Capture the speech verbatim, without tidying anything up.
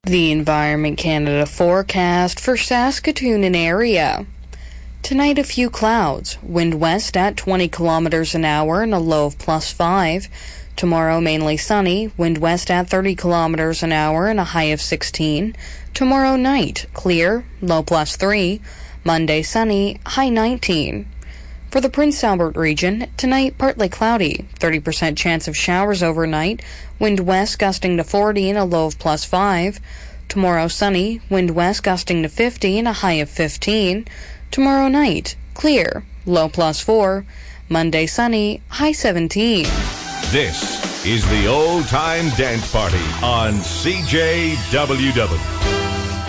The Environment Canada forecast for Saskatoon and area. Tonight, a few clouds. Wind west at twenty kilometers an hour and a low of plus five. Tomorrow, mainly sunny. Wind west at thirty kilometers an hour and a high of sixteen. Tomorrow night, clear, low plus three. Monday, sunny, high nineteen. For the Prince Albert region, tonight partly cloudy, thirty percent chance of showers overnight, wind west gusting to forty and a low of plus five. Tomorrow sunny, wind west gusting to fifty and a high of fifteen. Tomorrow night, clear, low plus four. Monday sunny, high seventeen. This is the Old Time Dance Party on C J W W.